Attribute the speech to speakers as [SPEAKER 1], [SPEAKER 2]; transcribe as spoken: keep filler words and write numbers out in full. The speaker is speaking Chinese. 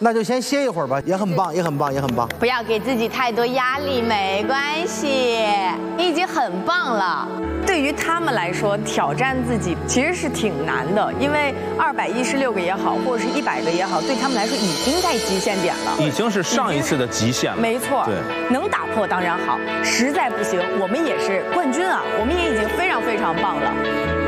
[SPEAKER 1] 那就先歇一会儿吧，也很棒，也很棒，也很棒。
[SPEAKER 2] 不要给自己太多压力，没关系，你已经很棒了。
[SPEAKER 3] 对于他们来说，挑战自己其实是挺难的，因为二百一十六个也好，或者是一百个也好，对他们来说已经在极限点了，
[SPEAKER 4] 已经是上一次的极限了。
[SPEAKER 3] 没错，
[SPEAKER 4] 对，
[SPEAKER 3] 能打破当然好，实在不行，我们也是冠军啊，我们也已经非常非常棒了。